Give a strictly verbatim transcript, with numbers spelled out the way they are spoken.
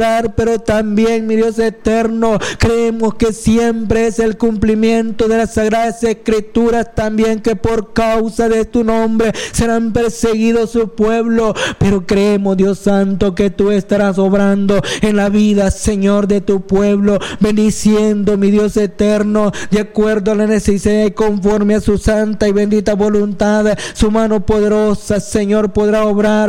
pero también, mi Dios eterno, creemos que siempre es el cumplimiento de las Sagradas Escrituras también, que por causa de tu nombre serán perseguidos su pueblo, pero creemos, Dios Santo, que tú estarás obrando en la vida, Señor, de tu pueblo, bendiciendo, mi Dios eterno, de acuerdo a la necesidad y conforme a su santa y bendita voluntad. Su mano poderosa, Señor, podrá obrar